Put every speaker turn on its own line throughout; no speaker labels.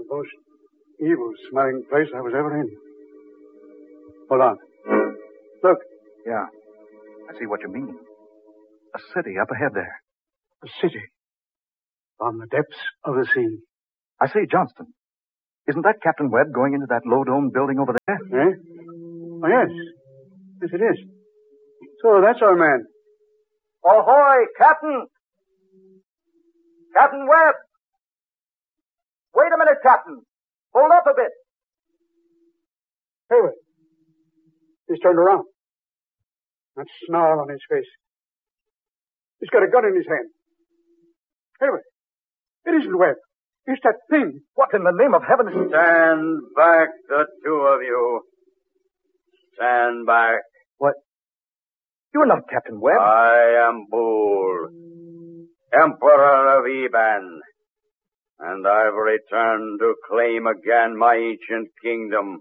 the most evil-smelling place I was ever in. Hold on. Look.
Yeah. I see what you mean. A city up ahead there.
A city. On the depths of the sea.
I see, Johnston. Isn't that Captain Webb going into that low-dome building over there?
Eh? Oh, yes. Yes, it is. So that's our man.
Ahoy, Captain! Captain Webb! Wait a minute, Captain. Hold up a bit.
Hey, wait. He's turned around. That snarl on his face. He's got a gun in his hand. Hey, wait. It isn't Webb. It's that thing.
What in the name of heaven?
Stand back, the two of you. Stand back.
What? You're not Captain Webb.
I am Boole, Emperor of Eban, and I've returned to claim again my ancient kingdom.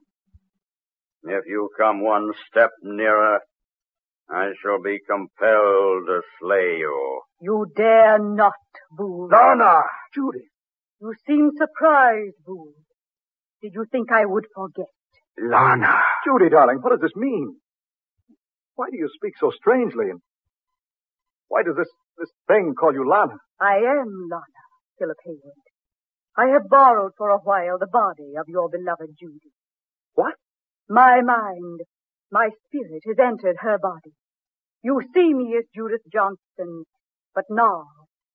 If you come one step nearer, I shall be compelled to slay you.
You dare not, Boole.
Lana! Judy!
You seem surprised, Boole. Did you think I would forget?
Lana! Judy, darling, what does this mean? Why do you speak so strangely? And why does this thing call you Lana?
I am Lana, Philip Hayward. I have borrowed for a while the body of your beloved Judy.
What?
My mind, my spirit has entered her body. You see me as Judith Johnston, but now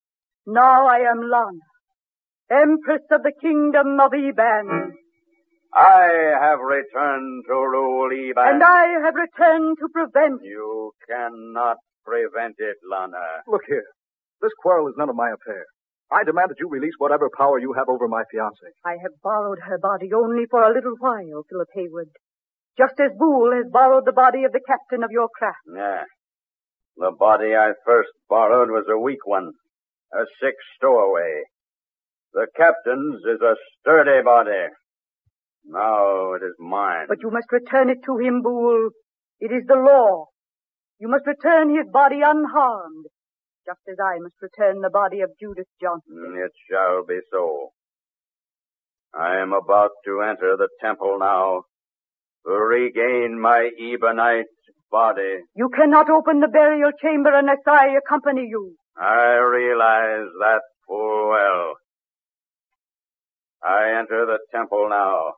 I am Lana, Empress of the Kingdom of Eban.
I have returned to rule Eban.
And I have returned to prevent.
You cannot prevent it, Lana.
Look here. This quarrel is none of my affair. I demand that you release whatever power you have over my fiancée.
I have borrowed her body only for a little while, Philip Hayward. Just as Boole has borrowed the body of the captain of your craft.
Yeah. The body I first borrowed was a weak one, a sick stowaway. The captain's is a sturdy body. Now it is mine.
But you must return it to him, Boole. It is the law. You must return his body unharmed, just as I must return the body of Judith Johnston.
It shall be so. I am about to enter the temple now to regain my Ebanite body.
You cannot open the burial chamber unless I accompany you.
I realize that full well. I enter the temple now.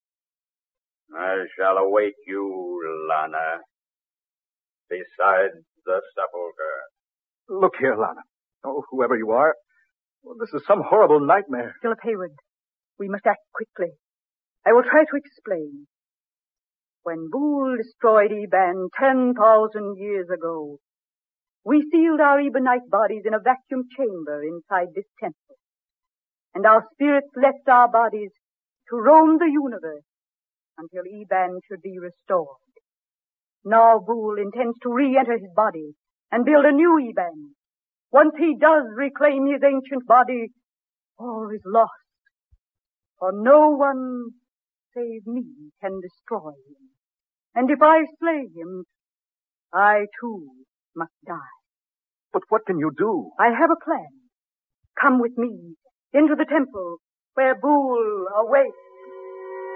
I shall await you, Lana, beside the sepulchre.
Look here, Lana. Oh, whoever you are. Well, this is some horrible nightmare.
Philip Hayward, we must act quickly. I will try to explain. When Boole destroyed Eban 10,000 years ago, we sealed our Ebanite bodies in a vacuum chamber inside this temple. And our spirits left our bodies to roam the universe until Eban should be restored. Now Boole intends to re-enter his body and build a new Eban. Once he does reclaim his ancient body, all is lost. For no one save me can destroy him. And if I slay him, I too must die.
But what can you do?
I have a plan. Come with me into the temple where Boole awaits.